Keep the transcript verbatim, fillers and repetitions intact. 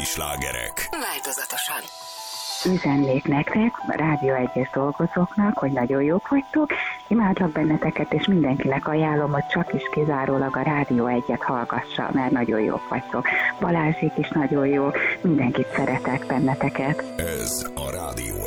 Régi slágerek. Változatosan. Üzennék nektek, Rádió egyes dolgozóknak, hogy nagyon jók vagytok, imádlak benneteket, és mindenkinek ajánlom, hogy csak is kizárólag a Rádió egyet hallgassa, mert nagyon jók vagytok. Balázsék is nagyon jó, mindenkit szeretek benneteket. Ez a Rádió